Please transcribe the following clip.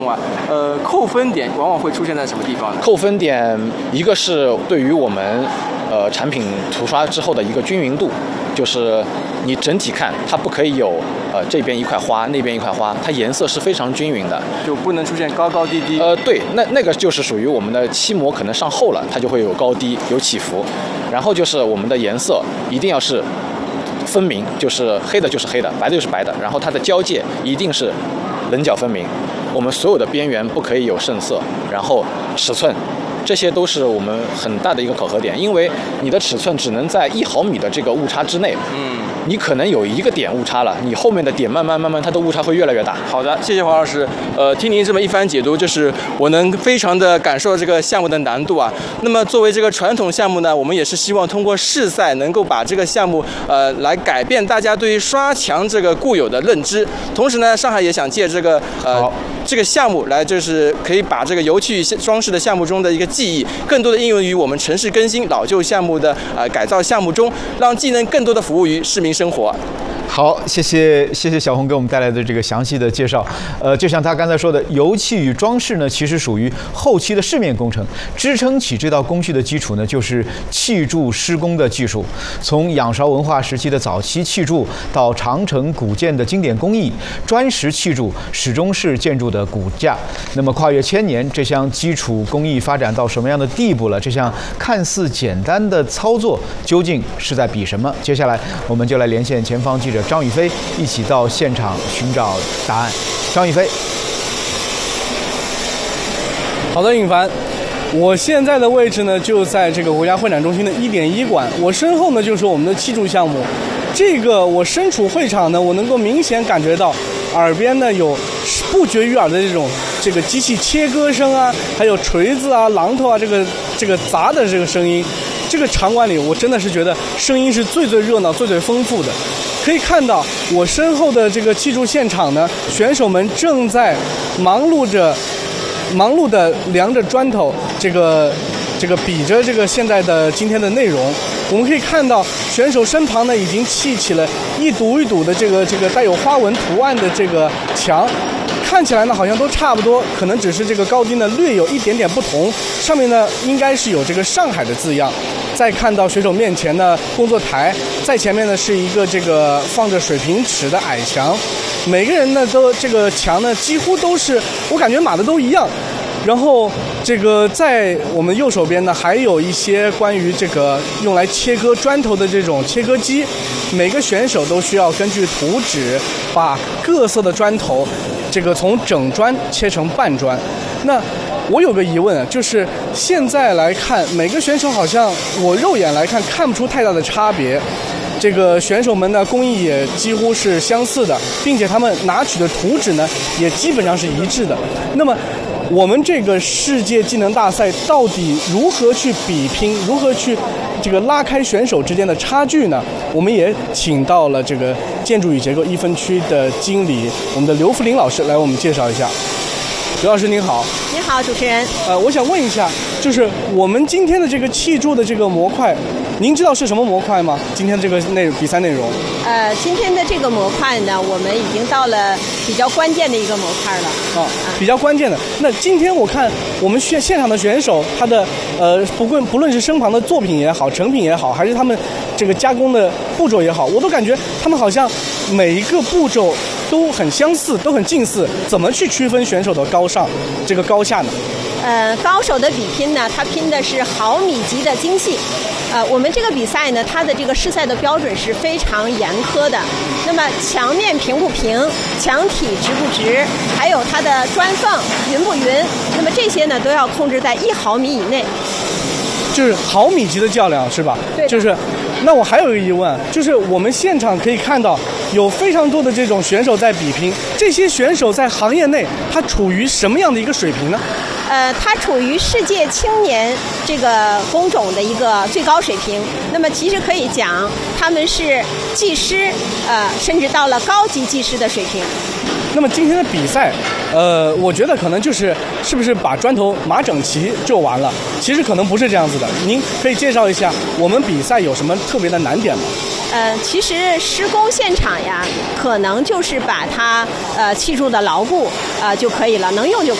扣分点往往会出现在什么地方呢？ 扣分点一个是对于我们产品涂刷之后的一个均匀度，就是你整体看它不可以有这边一块花那边一块花，它颜色是非常均匀的， 就不能出现高高低低。 对，那个就是属于我们的漆膜可能上厚了，它就会有高低有起伏。然后就是我们的颜色一定要是分明，就是黑的就是黑的，白的就是白的，然后它的交界一定是棱角分明，我们所有的边缘不可以有渗色，然后尺寸这些都是我们很大的一个考核点，因为你的尺寸只能在1毫米的这个误差之内，你可能有一个点误差了，你后面的点慢慢它的误差会越来越大。 好的，谢谢黄老师。听您这么一番解读，就是我能非常的感受这个项目的难度啊。那么作为这个传统项目呢，我们也是希望通过试赛能够把这个项目来改变大家对于刷墙这个固有的认知。同时呢，上海也想借这个这个项目来，就是可以把这个油漆装饰的项目中的一个技艺，更多的应用于我们城市更新老旧项目的改造项目中，让技能更多的服务于市民生活。 好，谢谢小红给我们带来的这个详细的介绍。就像他刚才说的，油漆与装饰呢，其实属于后期的市面工程，支撑起这道工序的基础呢，就是砌筑施工的技术。从仰韶文化时期的早期砌筑到长城古建的经典工艺，砖石砌筑始终是建筑的骨架。那么跨越1000年，这项基础工艺发展到什么样的地步了？这项看似简单的操作究竟是在比什么？接下来我们就来连线前方记者张宇飞，一起到现场寻找答案。张宇飞， 好的，尹凡，我现在的位置呢就在这个国家会展中心的1.1馆，我身后呢就是我们的砌筑项目。这个我身处会场呢，我能够明显感觉到耳边呢有不绝于耳的这个机器切割声啊，还有锤子啊、榔头啊这个砸的这个声音。这个场馆里，我真的是觉得声音是最热闹、最丰富的。可以看到我身后的这个砌筑现场呢，选手们正在忙碌的量着砖头，这个比着这个现在的今天的内容。我们可以看到选手身旁呢已经砌起了一堵一堵的这个带有花纹图案的这个墙。看起来呢好像都差不多，可能只是这个高低呢略有一点点不同。上面呢应该是有这个上海的字样。再看到选手面前的工作台，在前面呢是一个这个放着水平尺的矮墙。每个人呢都这个墙呢几乎都是，我感觉码的都一样。然后这个在我们右手边呢还有一些关于这个用来切割砖头的这种切割机。每个选手都需要根据图纸把各色的砖头这个从整砖切成半砖。那我有个疑问，就是现在来看每个选手好像我肉眼来看不出太大的差别。这个选手们的工艺也几乎是相似的，并且他们拿取的图纸呢也基本上是一致的。那么我们这个世界技能大赛到底如何去比拼，如何去这个拉开选手之间的差距呢？我们也请到了这个建筑与结构1分区的经理，我们的刘福林老师来为我们介绍一下。刘老师您好。 你好，主持人。 我想问一下，就是我们今天的这个砌筑的这个模块，您知道是什么模块吗？今天这个比赛内容？ 今天的这个模块呢，我们已经到了比较关键的一个模块了。 比较关键的。那今天我看我们现场的选手，他的不论是身旁的作品也好，成品也好，还是他们这个加工的步骤也好，我都感觉他们好像每一个步骤都很相似，都很近似。怎么去区分选手的高下呢？ 高手的比拼呢，它拼的是毫米级的精细。我们这个比赛呢，它的这个试赛的标准是非常严苛的。那么墙面平不平，墙体直不直，还有它的砖缝匀不匀，那么这些呢都要控制在1毫米以内。 就是毫米级的较量是吧？ 对。 就是，那我还有一个疑问，就是我们现场可以看到有非常多的这种选手在比拼，这些选手在行业内他处于什么样的一个水平呢？ 它处于世界青年这个工种的一个最高水平。那么其实可以讲，他们是技师，甚至到了高级技师的水平。 那么今天的比赛，我觉得可能是不是把砖头码整齐就完了？其实可能不是这样子的。您可以介绍一下我们比赛有什么特别的难点吗？ 其实施工现场呀，可能就是把它砌筑的牢固就可以了，能用就